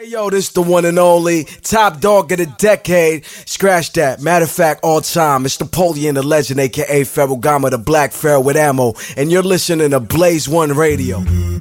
Hey yo, this the one and only top dog of the decade. Scratch that. Matter of fact, all time. It's Napoleon the Legend, aka Ferragamo, the Black Pharaoh with ammo, and you're listening to Blaze One Radio.